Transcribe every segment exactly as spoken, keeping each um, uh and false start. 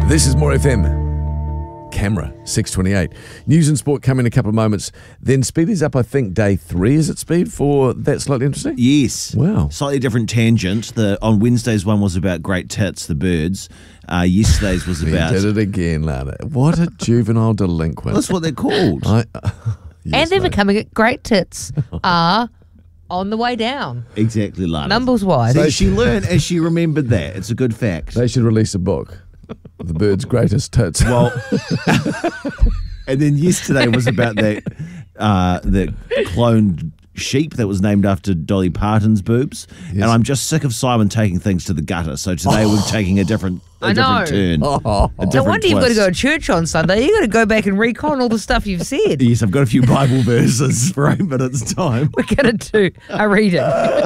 This is More F M. Camera, six twenty-eight. News and sport come in a couple of moments. Then Speed is up, I think, day three. Is it, Speed, for That's Slightly Interesting? Yes. Wow. Slightly different tangent. The On Wednesday's one was about Great Tits, the birds. Uh, yesterday's was about... He did it again, Lana. What a juvenile delinquent. That's what they're called. I, uh, yes, and they're mate. becoming it. Great Tits are on the way down. Exactly, Lana. Numbers wise. So she learned as she remembered that. It's a good fact. They should release a book. The bird's greatest tits. Well, and then yesterday was about that uh, the cloned sheep that was named after Dolly Parton's boobs. Yes. And I'm just sick of Simon taking things to the gutter. So today Oh. we're taking a different, a I different know. turn. Oh. A No different wonder you've got to twist. go to church on Sunday. You've got to go back and recon all the stuff you've said. Yes, I've got a few Bible verses for eight minutes' time. We're going to do a reading.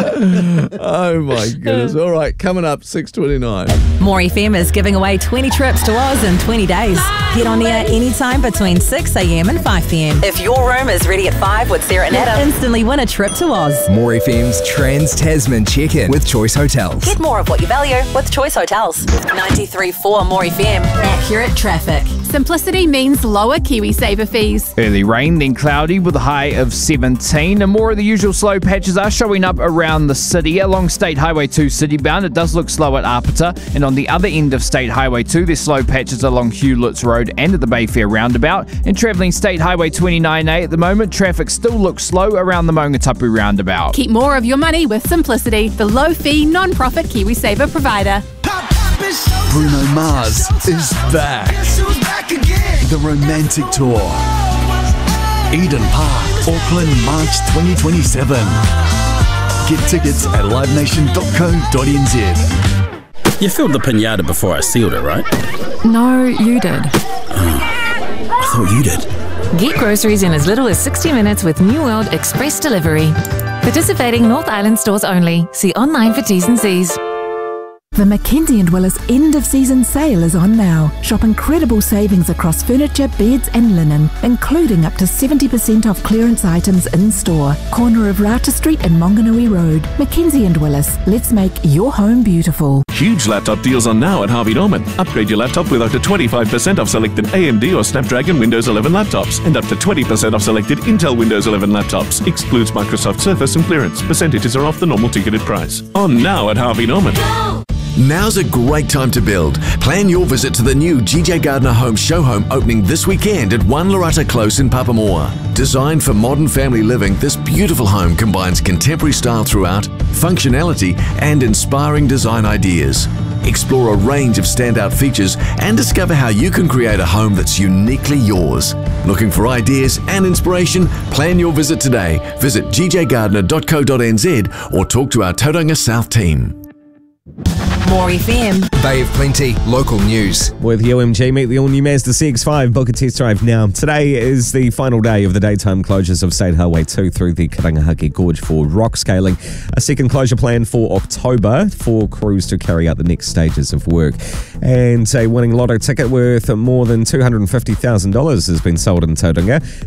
Oh, my goodness. All right, coming up, six twenty-nine. More F M is giving away twenty trips to Oz in twenty days. Get on air anytime between six a.m. and five p.m. If your room is ready at five with Sarah and Adam, instantly win a trip to Oz. More F M's Trans-Tasman check-in with Choice Hotels. Get more of what you value with Choice Hotels. ninety-three point four More F M. Accurate traffic. Simplicity means lower KiwiSaver fees. Early rain, then cloudy with a high of seventeen. And more of the usual slow patches are showing up around the city. Along State Highway two citybound, it does look slow at Apata. And on the other end of State Highway two, there's slow patches along Hewletts Road and at the Bayfair roundabout. And travelling State Highway twenty-nine A at the moment, traffic still looks slow around the Maungatapu roundabout. Keep more of your money with Simplicity, the low-fee, non-profit KiwiSaver provider. Bruno Mars is back. The Romantic Tour. Eden Park, Auckland, March twenty twenty-seven. Get tickets at live nation dot co dot n z. You filled the pinata before I sealed it, right? No, you did. I thought you did. Get groceries in as little as sixty minutes with New World Express Delivery. Participating North Island stores only. See online for T's and C's. The Mackenzie and Willis end of season sale is on now. Shop incredible savings across furniture, beds and linen, including up to seventy percent off clearance items in store. Corner of Rata Street and Monganui Road. Mackenzie and Willis. Let's make your home beautiful. Huge laptop deals on now at Harvey Norman. Upgrade your laptop with up to twenty-five percent off selected A M D or Snapdragon Windows eleven laptops and up to twenty percent off selected Intel Windows eleven laptops. Excludes Microsoft Surface and clearance. Percentages are off the normal ticketed price. On now at Harvey Norman. Now's a great time to build. Plan your visit to the new G J Gardner Home Show Home opening this weekend at One Larata Close in Papamoa. Designed for modern family living, this beautiful home combines contemporary style throughout, functionality and inspiring design ideas. Explore a range of standout features and discover how you can create a home that's uniquely yours. Looking for ideas and inspiration? Plan your visit today. Visit g j gardner dot co dot n z or talk to our Tauranga South team. More F M. Bay of Plenty, local news. With U M G, meet the all-new Mazda C X five. Book a test drive now. Today is the final day of the daytime closures of State Highway two through the Karangahake Gorge for rock scaling. A second closure planned for October for crews to carry out the next stages of work. And a winning lotto ticket worth more than two hundred fifty thousand dollars has been sold in Tauranga.